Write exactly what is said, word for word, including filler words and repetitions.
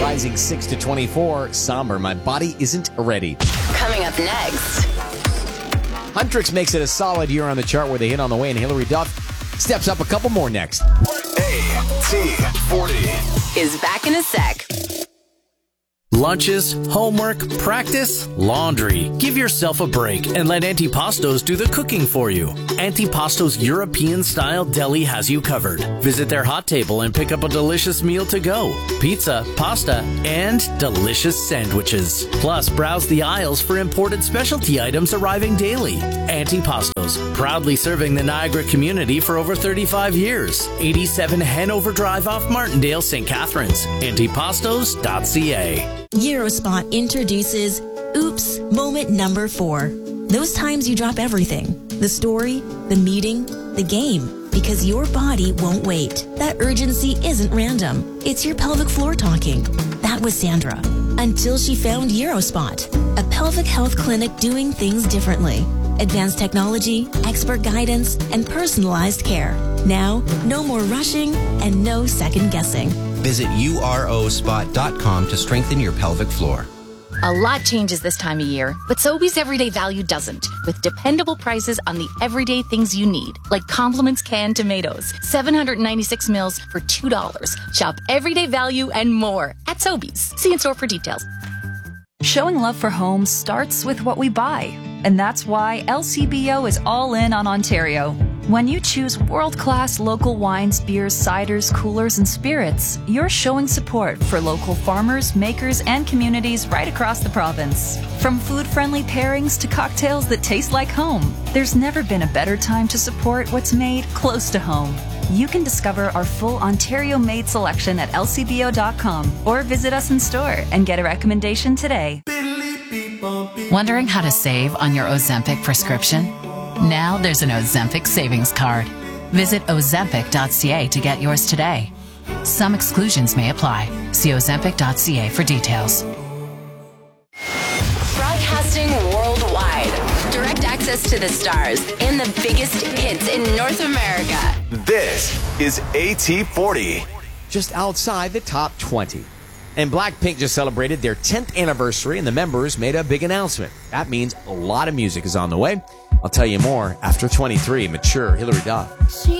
Rising six to twenty-four. Somber, My Body Isn't Ready. Coming up next. Huntrix makes it a solid year on the chart where they hit on the way, and Hilary Duff steps up a couple more next. A T forty Is back in a sec. Lunches, homework, practice, laundry. Give yourself a break and let Antipastos do the cooking for you. Antipastos European-style deli has you covered. Visit their hot table and pick up a delicious meal to go. Pizza, pasta, and delicious sandwiches. Plus, browse the aisles for imported specialty items arriving daily. Antipastos, proudly serving the Niagara community for over thirty-five years. eighty-seven Hanover Drive off Martindale, Saint Catharines. Antipastos dot c a. Eurospot introduces Oops Moment Number Four. Those times you drop everything. The story, the meeting, the game. Because your body won't wait. That urgency isn't random. It's your pelvic floor talking. That was Sandra. Until she found Eurospot, a pelvic health clinic doing things differently. Advanced technology, expert guidance, and personalized care. Now, no more rushing and no second guessing. Visit U R O spot dot com to strengthen your pelvic floor. A lot changes this time of year, but Sobeys Everyday Value doesn't, with dependable prices on the everyday things you need, like Compliments canned tomatoes, seven hundred ninety-six mils for two dollars. Shop Everyday Value and more at Sobeys. See in-store for details. Showing love for home starts with what we buy, and that's why L C B O is all in on Ontario. When you choose world-class local wines, beers, ciders, coolers, and spirits, you're showing support for local farmers, makers, and communities right across the province. From food-friendly pairings to cocktails that taste like home, there's never been a better time to support what's made close to home. You can discover our full Ontario-made selection at L C B O dot com or visit us in store and get a recommendation today. Wondering how to save on your Ozempic prescription? Now there's an Ozempic savings card. Visit Ozempic dot c a to get yours today. Some exclusions may apply. See Ozempic dot c a for details. Broadcasting worldwide. Direct access to the stars and the biggest hits in North America. This is A T forty. Just outside the top twenty. And Blackpink just celebrated their tenth anniversary, and the members made a big announcement. That means a lot of music is on the way. I'll tell you more after twenty-three. Mature Hilary Duff.